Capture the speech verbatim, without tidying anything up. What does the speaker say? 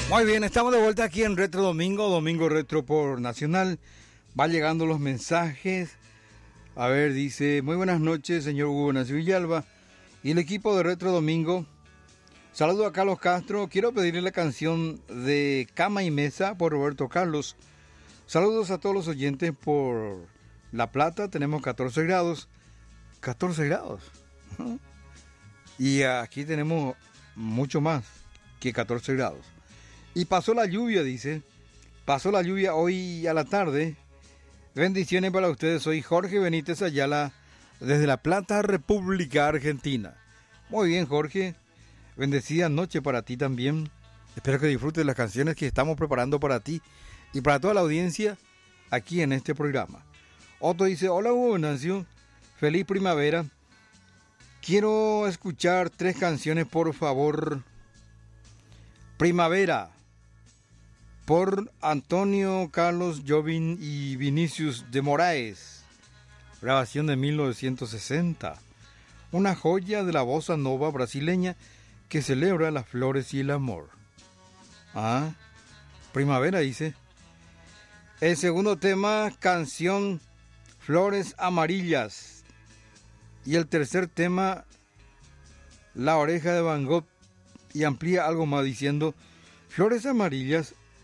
Muy bien, estamos de vuelta aquí en Retro Domingo, Domingo Retro por Nacional. Va llegando los mensajes. A ver, dice, muy buenas noches, señor Hugo Nacio Villalba y el equipo de Retro Domingo. Saludo a Carlos Castro. Quiero pedirle la canción de Cama y Mesa por Roberto Carlos. Saludos a todos los oyentes por La Plata. Tenemos catorce grados. catorce grados. Y aquí tenemos mucho más que catorce grados. Y pasó la lluvia, dice. Pasó la lluvia hoy a la tarde. Bendiciones para ustedes. Soy Jorge Benítez Ayala, desde La Plata, República Argentina. Muy bien, Jorge. Bendecida noche para ti también. Espero que disfrutes las canciones que estamos preparando para ti y para toda la audiencia aquí en este programa. Otto dice, hola Hugo Nacio, feliz primavera. Quiero escuchar tres canciones, por favor. Primavera, por Antonio Carlos Jobim y Vinicius de Moraes. Grabación de mil novecientos sesenta. Una joya de la bossa nova brasileña que celebra las flores y el amor. Ah, primavera, dice. El segundo tema, canción Flores Amarillas. Y el tercer tema, La Oreja de Van Gogh. Y amplía algo más diciendo, Flores Amarillas